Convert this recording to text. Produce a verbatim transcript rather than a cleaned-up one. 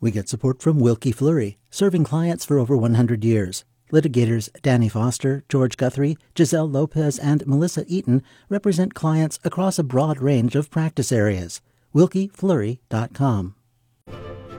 We get support from Wilkie Fleury, serving clients for over one hundred years. Litigators Danny Foster, George Guthrie, Giselle Lopez, and Melissa Eaton represent clients across a broad range of practice areas. Wilkie Fleury dot com.